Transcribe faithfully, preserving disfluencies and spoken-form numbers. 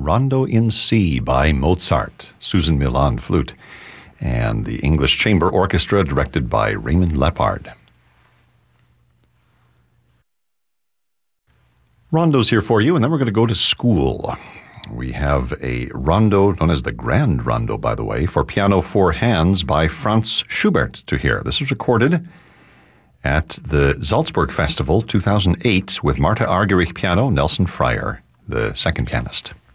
Rondo in C by Mozart, Susan Milan flute, and the English Chamber Orchestra directed by Raymond Lepard. Rondo's here for you, and then we're going to go to school. We have a rondo, known as the Grand Rondo, by the way, for piano four hands by Franz Schubert to hear. This was recorded at the Salzburg Festival two thousand eight with Martha Argerich piano, Nelson Fryer, the second pianist.